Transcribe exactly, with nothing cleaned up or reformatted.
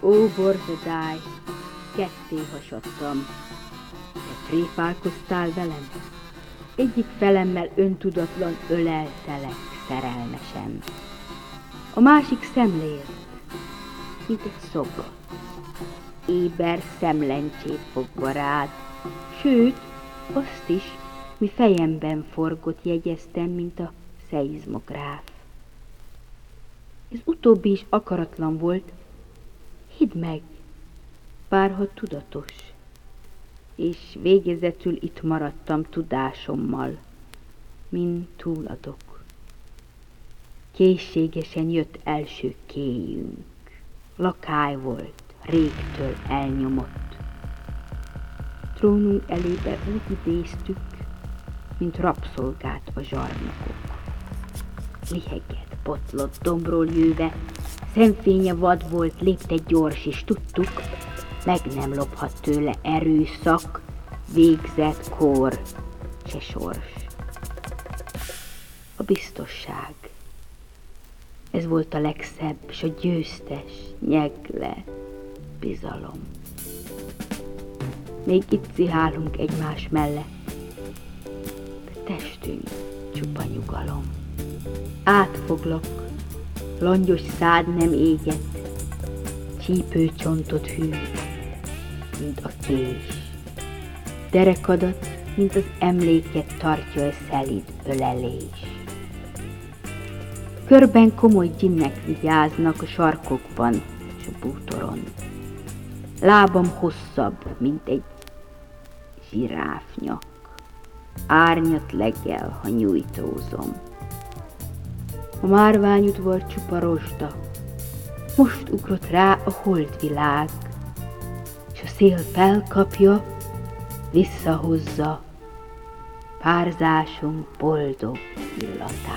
Ó, borzadály, ketté hasadtam, te tréfálkoztál velem, egyik felemmel öntudatlan öleltelek szerelmesen. A másik szemlélt, mint egy szobor, éber szemlencsét fogva rád, sőt, azt is, mi fejemben forgott, jegyeztem, mint a szeizmográf. Ez utóbbi is akaratlan volt, hidd meg, bárha tudatos, és végezetül itt maradtam tudásommal, mint túladok. Készségesen jött első kéjünk, lakály volt, régtől elnyomott. Trónunk elébe úgy idéztük, mint rabszolgát a zsarnokok. Lihegett, botlott dombról jöve, szemfénye vad volt, lépte gyors, és tudtuk, meg nem lophat tőle erőszak, végzett kor, se sors. A biztosság. Ez volt a legszebb, s a győztes, nyegle, bizalom. Még itt zihálunk egymás mellett, de testünk csupa nyugalom. Átfoglak, langyos szád nem égett, csípőcsontot hű, mint a kés. Derekadat, mint az emléket tartja a szelíd ölelés. Körben komoly ginnek vigyáznak a sarkokban és a bútoron. Lábam hosszabb, mint egy zsiráfnyak. Árnyat leggel, ha nyújtózom. A márványudvar csupa rozsda. Most ugrott rá a holdvilág, s a szél felkapja, visszahozza párzásunk boldog illatát.